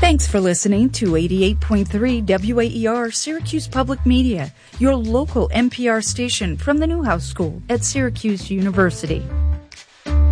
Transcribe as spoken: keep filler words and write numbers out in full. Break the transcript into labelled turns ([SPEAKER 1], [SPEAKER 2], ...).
[SPEAKER 1] Thanks for listening to eighty-eight point three W A E R Syracuse Public Media, your local N P R station from the Newhouse School at Syracuse University.